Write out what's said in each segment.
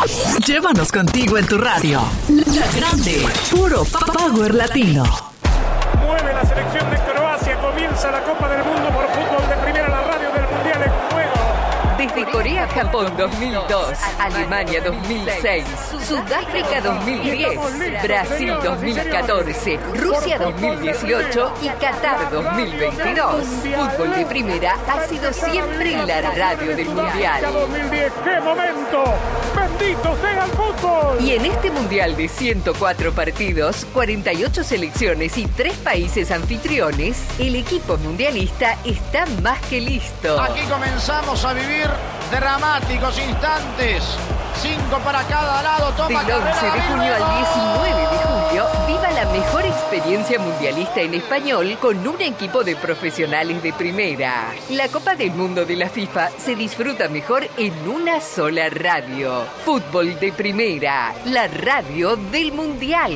Llévanos contigo en tu radio. La Grande, puro Power Latino. Mueve la selección de Croacia, comienza la Copa del Mundo por fútbol de primera, la radio del Mundial en juego. Desde Corea-Japón 2002, Alemania 2006, Sudáfrica 2010, Brasil 2014, Rusia 2018 y Qatar 2022. Fútbol de primera ha sido siempre la radio del Mundial. 2010, ¡qué momento! ¡Bendito sea el fútbol! Y en este Mundial de 104 partidos, 48 selecciones y 3 países anfitriones, el equipo mundialista está más que listo. Aquí comenzamos a vivir dramáticos instantes. 5 para cada lado. Toma Del 11 de junio al 19 de julio, viva la mejor experiencia mundialista en español con un equipo de profesionales de primera. La Copa del Mundo de la FIFA se disfruta mejor en una sola radio. Fútbol de primera, la radio del Mundial.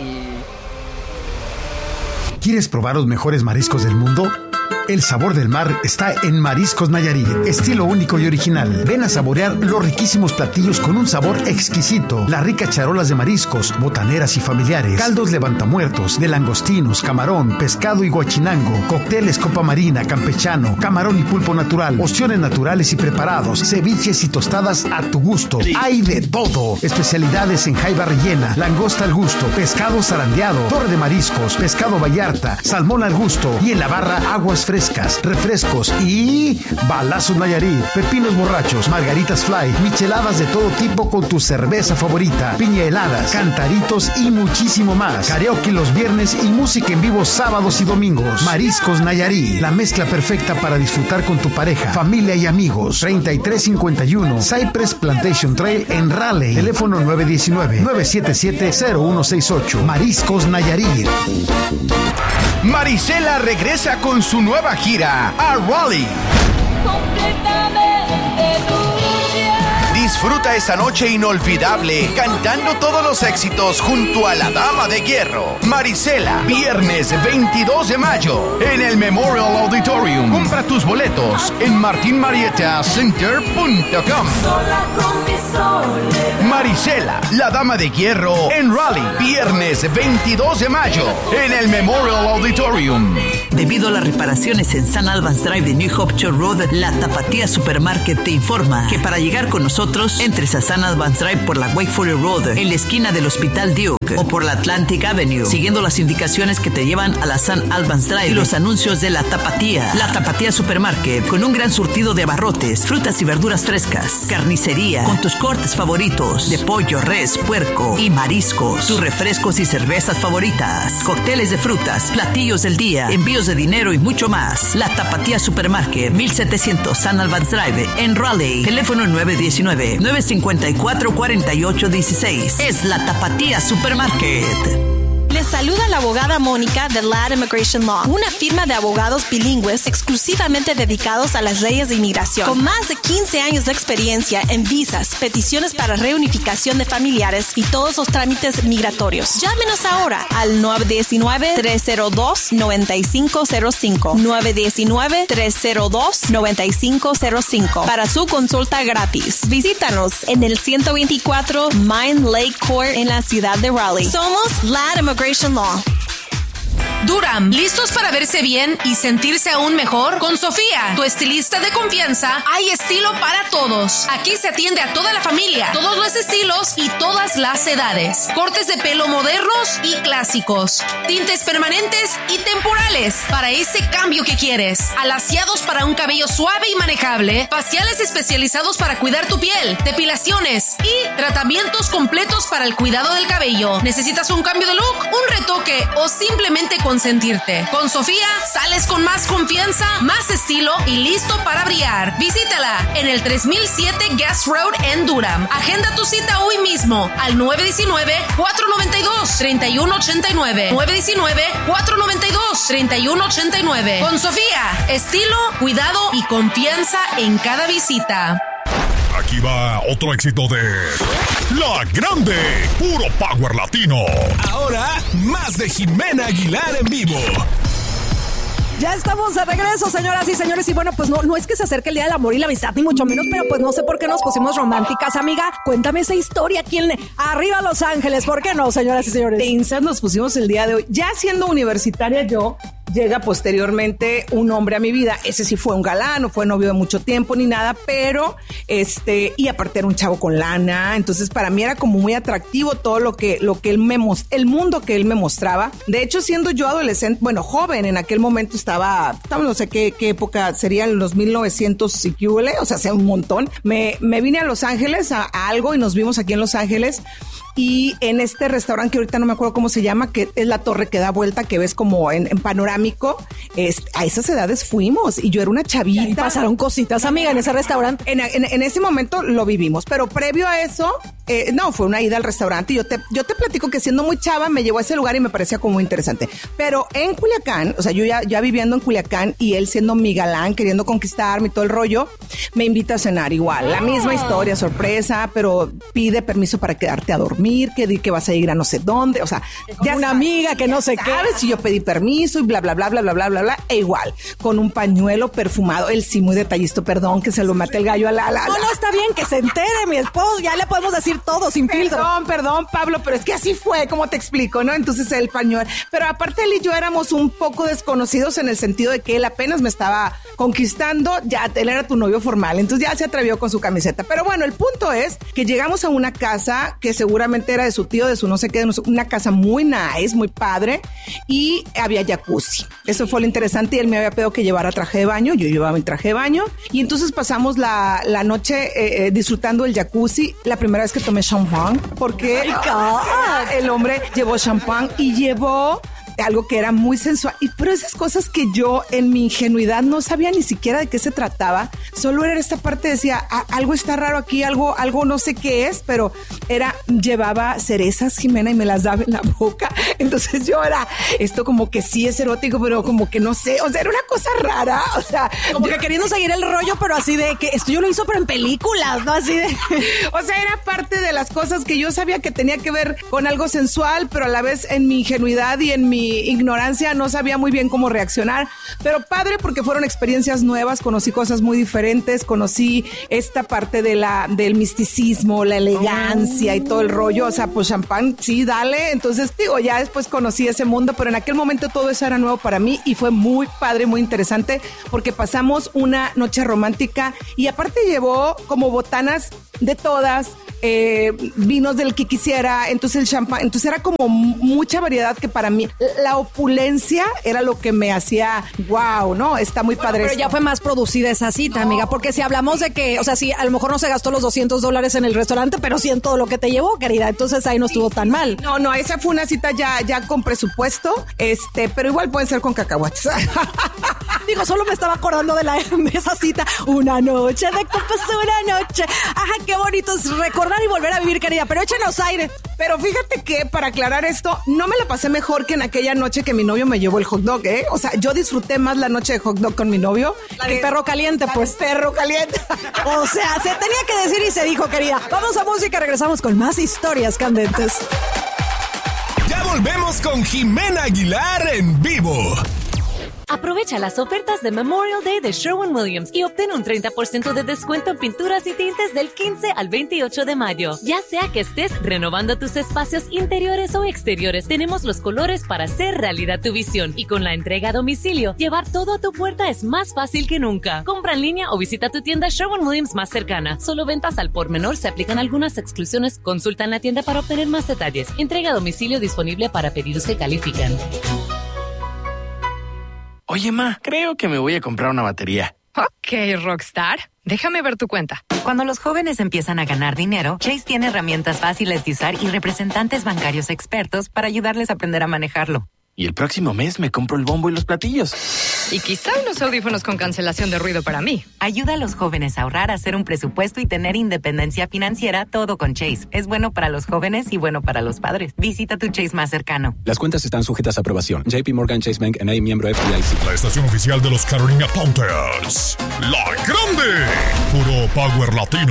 ¿Quieres probar los mejores mariscos del mundo? El sabor del mar está en Mariscos Nayarit, estilo único y original. Ven a saborear los riquísimos platillos con un sabor exquisito. Las ricas charolas de mariscos, botaneras y familiares, caldos levantamuertos, de langostinos, camarón, pescado y guachinango, cócteles copa marina, campechano, camarón y pulpo natural, ostiones naturales y preparados, ceviches y tostadas a tu gusto. Hay de todo. Especialidades en jaiba rellena, langosta al gusto, pescado zarandeado, torre de mariscos, pescado vallarta, salmón al gusto y en la barra aguas frescas, refrescos y balazos Nayarit, pepinos borrachos, margaritas fly, micheladas de todo tipo con tu cerveza favorita, piña heladas, cantaritos y muchísimo más. Karaoke los viernes y música en vivo sábados y domingos. Mariscos Nayarit, la mezcla perfecta para disfrutar con tu pareja, familia y amigos. 3351 Cypress Plantation Trail en Raleigh. Teléfono 919-977-0168. Mariscos Nayarit. Marisela regresa con su nueva gira a Raleigh. Disfruta esta noche inolvidable cantando todos los éxitos junto a la Dama de Hierro. Marisela, viernes 22 de mayo en el Memorial Auditorium. Compra tus boletos en martinmarietacenter.com. Marisela, la Dama de Hierro en Raleigh, viernes 22 de mayo en el Memorial Auditorium. Debido a las reparaciones en San Albans Drive de New Hope Church Road, la Tapatía Supermarket te informa que para llegar con nosotros, entres a San Albans Drive por la Wakefield Road, en la esquina del Hospital Duke, o por la Atlantic Avenue, siguiendo las indicaciones que te llevan a la San Albans Drive y los anuncios de la Tapatía. La Tapatía Supermarket, con un gran surtido de abarrotes, frutas y verduras frescas, carnicería, con tus cortes favoritos de pollo, res, puerco y mariscos, tus refrescos y cervezas favoritas, cócteles de frutas, platillos del día, envíos de dinero y mucho más. La Tapatía Supermarket, 1700 San Albans Drive en Raleigh. Teléfono 919-954-4816. Es la Tapatía Supermarket. Les saluda la abogada Mónica de Ladd Immigration Law, una firma de abogados bilingües exclusivamente dedicados a las leyes de inmigración. Con más de 15 años de experiencia en visas, peticiones para reunificación de familiares y todos los trámites migratorios. Llámenos ahora al 919-302-9505. 919-302-9505 para su consulta gratis. Visítanos en el 124 Mine Lake Court en la ciudad de Raleigh. Somos Ladd Immigration Law. Durham, ¿listos para verse bien y sentirse aún mejor? Con Sofía, tu estilista de confianza, hay estilo para todos. Aquí se atiende a toda la familia, todos los estilos y todas las edades. Cortes de pelo modernos y clásicos, tintes permanentes y temporales para ese cambio que quieres. Alaciados para un cabello suave y manejable, faciales especializados para cuidar tu piel, depilaciones y tratamientos completos para el cuidado del cabello. ¿Necesitas un cambio de look, un retoque o simplemente consentirte? Con Sofía sales con más confianza, más estilo y listo para brillar. Visítala en el 3007 Guest Road en Durham. Agenda tu cita hoy mismo al 919-492-3189. 919-492-3189. Con Sofía, estilo, cuidado y confianza en cada visita. Aquí va otro éxito de La Grande, puro Power Latino. Ahora, más de Jimena Aguilar en vivo. Ya estamos de regreso, señoras y señores. Y bueno, pues no es que se acerque el Día del Amor y la Amistad, ni mucho menos, pero pues no sé por qué nos pusimos románticas, amiga. Cuéntame esa historia. ¿Quién? Arriba Los Ángeles. ¿Por qué no, señoras y señores? Tensas nos pusimos el día de hoy. Ya siendo universitaria yo, llega posteriormente un hombre a mi vida. Ese sí fue un galán, no fue novio de mucho tiempo ni nada, pero y aparte era un chavo con lana. Entonces para mí era como muy atractivo todo lo que él el mundo que él me mostraba. De hecho, siendo yo adolescente, bueno, joven, en aquel momento estaba no sé qué época serían los 1900 y qué huele, o sea, hace un montón. Me vine a Los Ángeles a algo y nos vimos aquí en Los Ángeles. Y en este restaurante que ahorita no me acuerdo cómo se llama, que es la torre que da vuelta, que ves como en panorámico, a esas edades fuimos y yo era una chavita. Y pasaron cositas, amiga, en ese restaurante. En ese momento lo vivimos, pero previo a eso, no, fue una ida al restaurante y yo te platico que siendo muy chava me llevó a ese lugar y me parecía como muy interesante. Pero en Culiacán, o sea, yo ya viviendo en Culiacán y él siendo mi galán, queriendo conquistarme y todo el rollo, me invita a cenar igual. La misma historia, sorpresa, pero pide permiso para quedarte a dormir, que vas a ir a no sé dónde, o sea, ya una amiga que no sé qué. ¿Sabes? Y yo pedí permiso y bla, bla, bla, bla, bla, bla, bla, bla, e igual, con un pañuelo perfumado, él sí muy detallista, perdón, que se lo mate el gallo a la. No, está bien, que se entere mi esposo, ya le podemos decir todo sin filtro. Perdón, Pablo, pero es que así fue, como te explico, ¿no? Entonces el pañuelo, pero aparte él y yo éramos un poco desconocidos en el sentido de que él apenas me estaba conquistando, ya él era tu novio formal, entonces ya se atrevió con su camiseta. Pero bueno, el punto es que llegamos a una casa que seguramente era de su tío, de su no sé qué, una casa muy nice, muy padre, y había jacuzzi. Eso fue lo interesante, y él me había pedido que llevara traje de baño, yo llevaba mi traje de baño, y entonces pasamos la noche disfrutando el jacuzzi. La primera vez que tomé champán, porque el hombre llevó champán y llevó algo que era muy sensual, pero esas cosas que yo en mi ingenuidad no sabía ni siquiera de qué se trataba, solo era esta parte, decía, algo está raro aquí, algo no sé qué es, pero llevaba cerezas, Jimena, y me las daba en la boca, entonces yo era, esto como que sí es erótico, pero como que no sé, o sea, era una cosa rara, o sea, como que queriendo seguir el rollo, pero así de que esto yo lo hizo pero en películas, ¿no? Así de, o sea, era parte de las cosas que yo sabía que tenía que ver con algo sensual, pero a la vez en mi ingenuidad y en mi ignorancia no sabía muy bien cómo reaccionar, pero padre porque fueron experiencias nuevas, conocí cosas muy diferentes, conocí esta parte del misticismo, la elegancia y todo el rollo, o sea, pues champán, sí, dale, entonces digo, ya después conocí ese mundo, pero en aquel momento todo eso era nuevo para mí y fue muy padre, muy interesante, porque pasamos una noche romántica y aparte llevó como botanas de todas, vinos del que quisiera, entonces el champán, entonces era como mucha variedad que para mí la opulencia era lo que me hacía wow, ¿no? Está muy padre. Pero ya fue más producida esa cita, amiga, porque si hablamos de que, o sea, sí, a lo mejor no se gastó los $200 en el restaurante, pero sí en todo lo que te llevó, querida, entonces ahí no estuvo tan mal. No, esa fue una cita ya con presupuesto, pero igual pueden ser con cacahuates. Digo, solo me estaba acordando de esa cita, una noche de copas, una noche. Ajá, qué bonito es recordar y volver a vivir, querida, pero échenos aire. Pero fíjate que para aclarar esto, no me la pasé mejor que en aquella noche que mi novio me llevó el hot dog, ¿eh? O sea, yo disfruté más la noche de hot dog con mi novio. La de perro caliente, pues. Perro caliente. O sea, se tenía que decir y se dijo, querida. Vamos a música, regresamos con más historias candentes. Ya volvemos con Jimena Aguilar en vivo. Aprovecha las ofertas de Memorial Day de Sherwin-Williams y obtén un 30% de descuento en pinturas y tintes del 15 al 28 de mayo. Ya sea que estés renovando tus espacios interiores o exteriores, tenemos los colores para hacer realidad tu visión. Y con la entrega a domicilio, llevar todo a tu puerta es más fácil que nunca. Compra en línea o visita tu tienda Sherwin-Williams más cercana. Solo ventas al por menor, se aplican algunas exclusiones. Consulta en la tienda para obtener más detalles. Entrega a domicilio disponible para pedidos que califican. Oye, ma, creo que me voy a comprar una batería. Ok, Rockstar. Déjame ver tu cuenta. Cuando los jóvenes empiezan a ganar dinero, Chase tiene herramientas fáciles de usar y representantes bancarios expertos para ayudarles a aprender a manejarlo. Y el próximo mes me compro el bombo y los platillos. Y quizá unos audífonos con cancelación de ruido para mí. Ayuda a los jóvenes a ahorrar, a hacer un presupuesto y tener independencia financiera, todo con Chase. Es bueno para los jóvenes y bueno para los padres. Visita tu Chase más cercano. Las cuentas están sujetas a aprobación. JP Morgan Chase Bank N.A., miembro FDIC. La estación oficial de los Carolina Panthers. La Grande. Puro Power Latino.